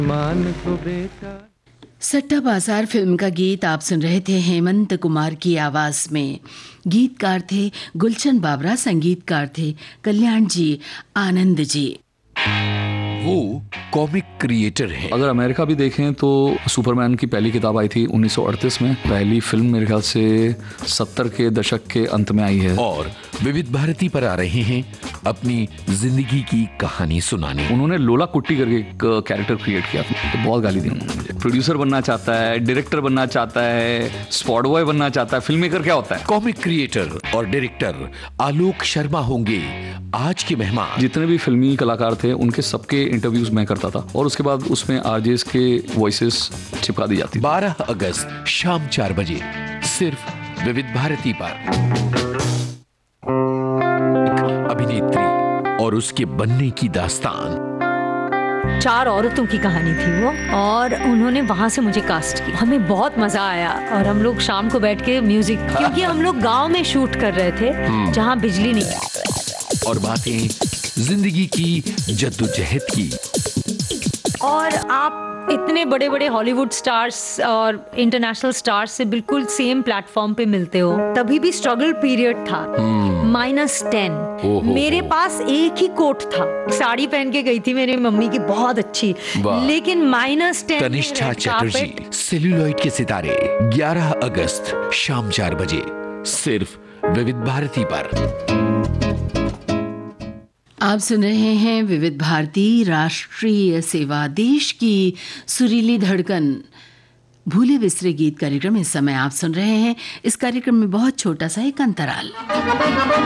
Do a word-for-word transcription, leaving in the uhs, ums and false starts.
मान को बेटा। सट्टा बाजार फिल्म का गीत आप सुन रहे थे हेमंत कुमार की आवाज में। गीतकार थे गुलशन बाबरा, संगीतकार थे कल्याण जी, आनंद जी। वो कॉमिक क्रिएटर है। अगर अमेरिका भी देखें तो सुपरमैन की पहली किताब आई थी उन्नीस सौ अड़तीस में। पहली फिल्म मेरे ख्याल से सत्तर के दशक के अंत में आई है। और विविध भारती पर आ रहे हैं अपनी जिंदगी की कहानी सुनाने। उन्होंने लोला कुट्टी करके एक कैरेक्टर क्रिएट किया था, तो बहुत गाली दी उन्होंने मुझे। प्रोड्यूसर बनना चाहता है, डायरेक्टर बनना चाहता है, स्पॉट बॉय बनना चाहता है, फिल्म मेकर क्या होता है? कॉमिक क्रिएटर और डायरेक्टर आलोक शर्मा होंगे आज के मेहमान। जितने भी फिल्मी कलाकार थे उनके सबके इंटरव्यूज मैं करता था और उसके बाद उसमें आरजेस के वॉइसेस चिपका दी जाती। बारह अगस्त शाम चार बजे सिर्फ विविध भारती पर। अभिनेत्री और उसके बनने की दास्तान। चार औरतों की कहानी थी वो, और उन्होंने वहां से मुझे कास्ट किया। हमें बहुत मजा आया और हम लोग शाम को बैठ के म्यूजिक, क्योंकि हम लोग गांव में शूट कर रहे थे जहां बिजली नहीं। और बातें जिंदगी की जद्दोजहद की। और आप इतने बड़े बड़े हॉलीवुड स्टार्स और इंटरनेशनल स्टार्स से बिल्कुल सेम प्लेटफॉर्म पे मिलते हो। तभी भी स्ट्रगल पीरियड था। Minus ten. मेरे पास एक ही कोट था, साड़ी पहन के गई थी मेरी मम्मी की, बहुत अच्छी, लेकिन minus ten. Tanishtha Chatterjee, celluloid के सितारे, ग्यारह अगस्त शाम चार बजे सिर्फ विविध भारती पर। आप सुन रहे हैं विविध भारती, राष्ट्रीय सेवा, देश की सुरीली धड़कन, भूले बिसरे गीत कार्यक्रम। इस समय आप सुन रहे हैं इस कार्यक्रम में बहुत छोटा सा एक अंतराल।